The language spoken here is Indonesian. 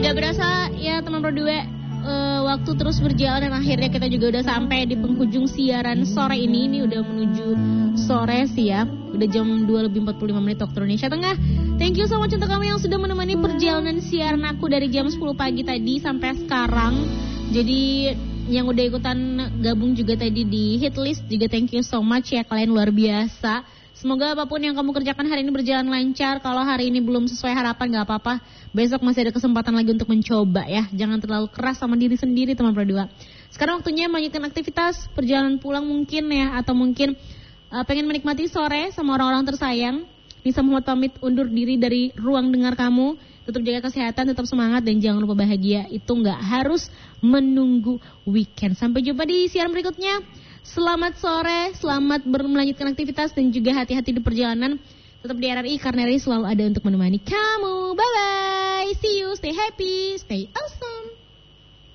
Gak berasa ya teman Pro 2, waktu terus berjalan dan akhirnya kita juga udah sampai di penghujung siaran sore ini. Ini udah menuju sore sih ya. Udah jam 2:45 waktu Indonesia Tengah. Thank you so much untuk kamu yang sudah menemani perjalanan siaran aku dari jam 10 pagi tadi sampai sekarang. Jadi yang udah ikutan gabung juga tadi di hit list juga thank you so much ya, kalian luar biasa. Semoga apapun yang kamu kerjakan hari ini berjalan lancar. Kalau hari ini belum sesuai harapan gak apa-apa, besok masih ada kesempatan lagi untuk mencoba ya. Jangan terlalu keras sama diri sendiri teman Pro 2. Sekarang waktunya melanjutkan aktivitas, perjalanan pulang mungkin ya, atau mungkin pengen menikmati sore sama orang-orang tersayang. Nisa Muhammad pamit undur diri dari ruang dengar kamu. Tetap jaga kesehatan, tetap semangat, dan jangan lupa bahagia itu gak harus menunggu weekend. Sampai jumpa di siaran berikutnya. Selamat sore, selamat melanjutkan aktivitas dan juga hati-hati di perjalanan. Tetap di RRI karena RRI selalu ada untuk menemani kamu. Bye-bye, see you, stay happy, stay awesome.